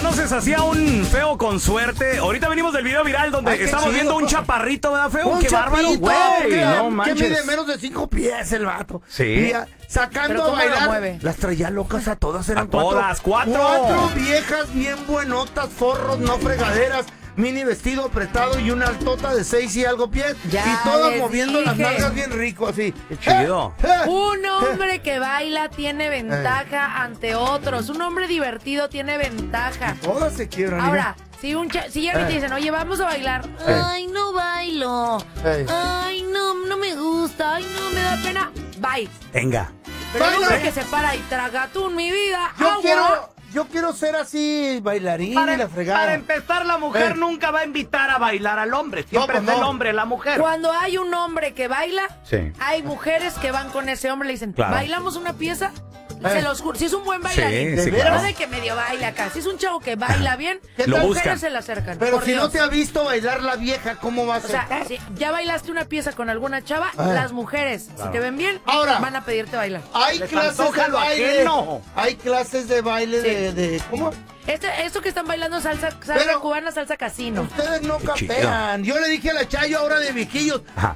conoces así a un feo con suerte? Ahorita venimos del video viral donde estamos viendo un chaparrito, ¿verdad, feo? ¡Qué bárbaro, güey! No manches. Que mide menos de 5 pies el vato. Sí. Sacando a bailar. Las traía locas a todas, eran todas, cuatro. 4 viejas bien buenotas, forros, no fregaderas. Mini vestido apretado y una altota de 6 y algo pies. Y todas moviendo las nalgas bien rico, así. Qué chido. Un hombre que baila tiene ventaja ante otros. Un hombre divertido tiene ventaja. Todas se quiebran. Ahora, si ya te dicen, oye, vamos a bailar. Ay, no bailo. Ay, no me gusta. Ay, no, me da pena. Bye. Venga. Pero el hombre que se para y traga tú, mi vida. Yo quiero ser así, bailarín y la fregada. Para empezar, la mujer nunca va a invitar a bailar al hombre. Siempre es el hombre, la mujer. Cuando hay un hombre que baila, hay mujeres que van con ese hombre y le dicen, ¿bailamos una pieza? Se los juro, si es un buen bailarín, no de que medio baila acá. Si es un chavo que baila bien, las mujeres se le acercan. Pero si no te ha visto bailar la vieja, ¿cómo va a ser? O sea, si ya bailaste una pieza con alguna chava, las mujeres, si te ven bien, van a pedirte bailar. Hay clases de baile. Hay clases de baile de ¿cómo? Esto que están bailando salsa cubana, salsa casino. Ustedes no capean. Yo le dije a la Chayo ahora de viejillos,